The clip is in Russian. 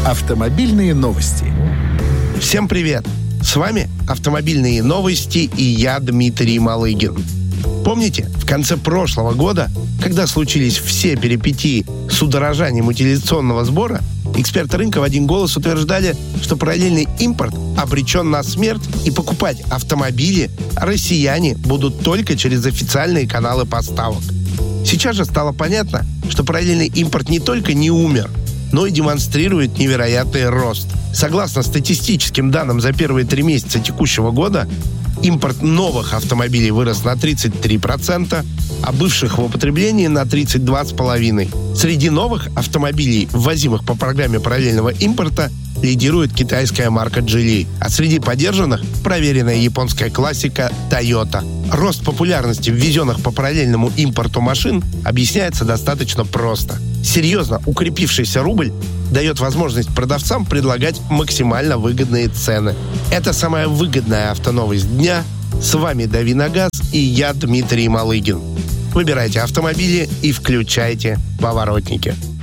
Автомобильные новости. Всем привет! С вами «Автомобильные новости» и я, Дмитрий Малыгин. Помните, в конце прошлого года, когда случились все перипетии с удорожанием утилизационного сбора, эксперты рынка в один голос утверждали, что параллельный импорт обречен на смерть, и покупать автомобили россияне будут только через официальные каналы поставок. Сейчас же стало понятно, что параллельный импорт не только не умер, но и демонстрирует невероятный рост. Согласно статистическим данным за первые 3 месяца текущего года, импорт новых автомобилей вырос на 33%, а бывших в употреблении на 32,5%. Среди новых автомобилей, ввозимых по программе параллельного импорта, лидирует китайская марка Geely, а среди подержанных – проверенная японская классика Toyota. Рост популярности ввезенных по параллельному импорту машин объясняется достаточно просто. Серьезно укрепившийся рубль дает возможность продавцам предлагать максимально выгодные цены. Это самая выгодная автоновость дня. С вами «Дави на газ» и я, Дмитрий Малыгин. Выбирайте автомобили и включайте поворотники.